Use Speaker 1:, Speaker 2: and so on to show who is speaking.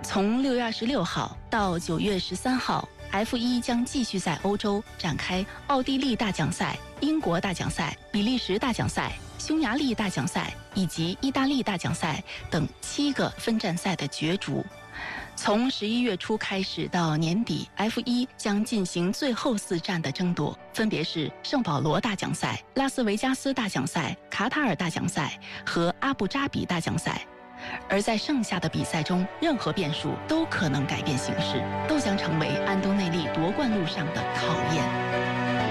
Speaker 1: 从6月26号到9月13号。F1 将继续在欧洲展开奥地利大奖赛、英国大奖赛、比利时大奖赛、匈牙利大奖赛以及意大利大奖赛等7个分站赛的角逐。从11月初开始到年底 ，F1 将进行最后4站的争夺，分别是圣保罗大奖赛、拉斯维加斯大奖赛、卡塔尔大奖赛和阿布扎比大奖赛。而在剩下的比赛中，任何变数都可能改变形势，都将成为安东内利夺冠路上的考验。